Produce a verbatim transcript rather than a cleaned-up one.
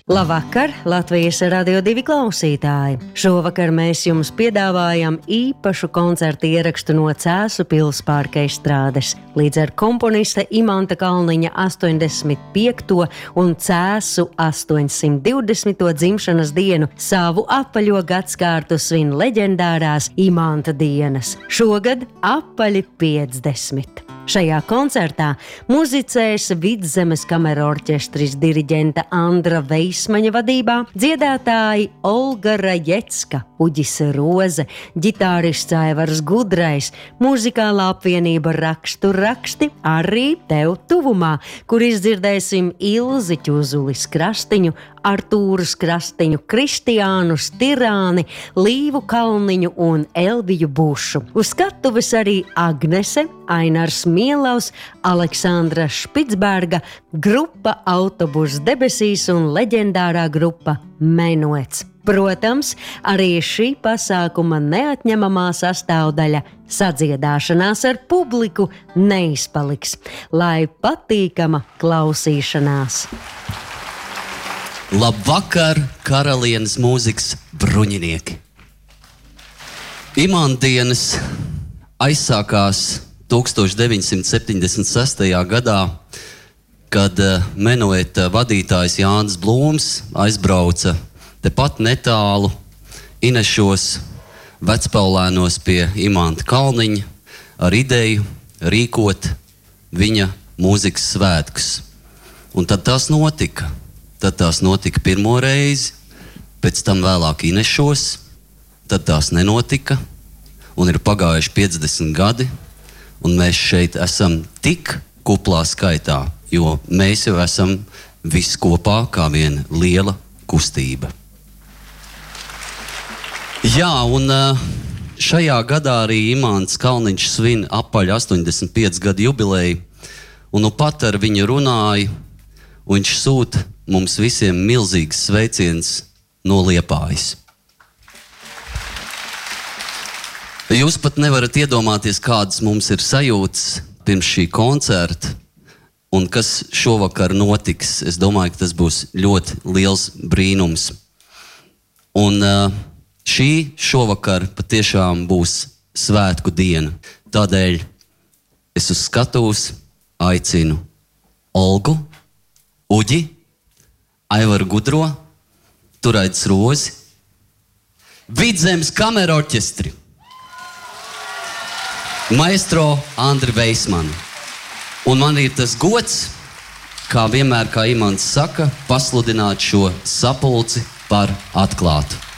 Labvakar, Latvijas Radio divi klausītāji! Šovakar mēs jums piedāvājam īpašu koncertu ierakstu no Cēsu pilspārka estrādes. Līdz ar komponista Imanta Kalniņa astoņdesmit piekto un Cēsu astoņsimt divdesmito dzimšanas dienu savu apaļo gadskārtu svin leģendārās Imanta dienas. Šogad apaļi piecdesmit. Šajā koncertā muzicēs Vidzemes kamerorķestris diriģenta Andra Veismaņa vadībā, dziedātāji Olga Rajecka, Uģis Roze, ģitārists Aivars Gudrais, muzikālā apvienība Rakstu raksti arī tev tuvumā, kur izdzirdēsim Ilzi Ķuzulis Krastiņu, Artūrus Krastiņu, Kristiānu Stirāni, Līvu Kalniņu un Elviju Bušu. Uz skatuves arī Agnese, Ainars Mielavs, Aleksandra Špicberga, grupa Autobus debesīs un leģendārā grupa Menuets. Protams, arī šī pasākuma neatņemamā sastāvdaļa sadziedāšanās ar publiku neizpaliks, lai patīkama klausīšanās. Labvakar, karalienes mūzikas bruņinieki! Imantdienas aizsākās tūkstoš deviņsimt septiņdesmit sestajā gadā, kad Menueta vadītājs Jānis Blūms aizbrauca tepat netālu Inešos Vecpaulēnos pie Imanta Kalniņa ar ideju rīkot viņa mūzikas svētkus. Un tad tās notika. Tad tās notika pirmo reizi, pēc tam vēlāk Inešos, tad tās nenotika, un ir pagājuši piecdesmit gadi, un mēs šeit esam tik kuplā skaitā, jo mēs jau esam visi kopā kā viena liela kustība. Jā, un šajā gadā arī Imants Kalniņš svin apaļ astoņdesmit piecu gadu jubileju, un nu pat ar viņu runāju, un viņš sūta mums visiem milzīgs sveiciens no Liepājas. Jūs pat nevarat iedomāties, kādas mums ir sajūtas pirms šī koncerta, un kas šovakar notiks. Es domāju, ka tas būs ļoti liels brīnums. Un šī šovakar patiešām būs svētku diena. Tādēļ es uz skatuves aicinu Olgu, Uģi, Aivaru Gudro, Turaidis Rozi, Vidzemes kamerorķestri, maestro Andri Veismanu. Un man ir tas gods, kā vienmēr, kā Imants saka, pasludināt šo sapulci par atklātu.